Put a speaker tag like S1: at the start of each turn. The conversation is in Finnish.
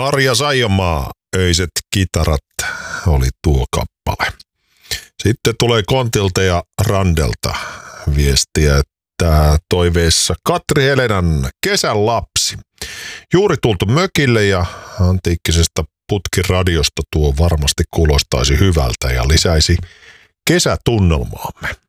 S1: Arja Saijonmaa, Öiset kitarat oli tuo kappale. Sitten tulee Kontilta ja Randelta viestiä, että toiveessa Katri Helenan Kesän lapsi. Juuri tultu mökille ja antiikkisesta putkiradiosta tuo varmasti kuulostaisi hyvältä ja lisäisi kesätunnelmaamme.